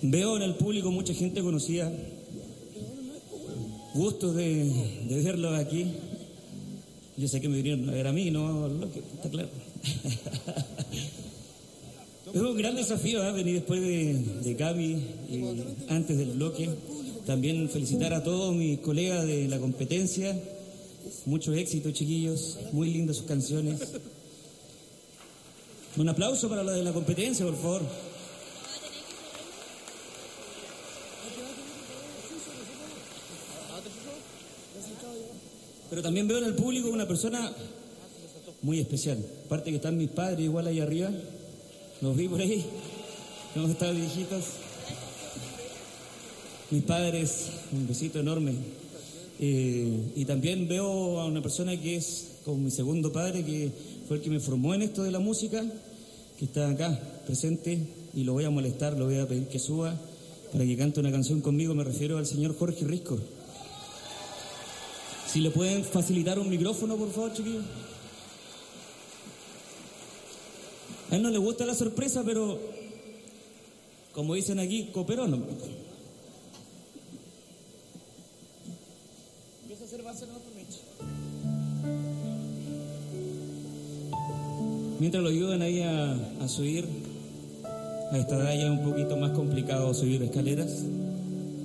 Veo en el público mucha gente conocida. Gusto de verlos aquí. Yo sé que me vinieron a ver a mí, no lo que está claro. Es un gran desafío, venir después de Cami y antes del bloque. También felicitar a todos mis colegas de la competencia. Mucho éxito, chiquillos. Muy lindas sus canciones. Un aplauso para la de la competencia, por favor. Pero también veo en el público una persona muy especial. Aparte que están mis padres igual ahí arriba. Los vi por ahí. ¿Cómo están, viejitos? Mis padres, un besito enorme. Y también veo a una persona que es como mi segundo padre, que fue el que me formó en esto de la música, que está acá presente, y lo voy a molestar, lo voy a pedir que suba para que cante una canción conmigo. Me refiero al señor Jorge Risco. Si le pueden facilitar un micrófono, por favor, chiquillos. A él no le gusta la sorpresa, pero como dicen aquí, cooperó, ¿no? Empieza a hacer base, no permite. Mientras lo ayudan ahí a subir, a esta edad ya es un poquito más complicado subir escaleras.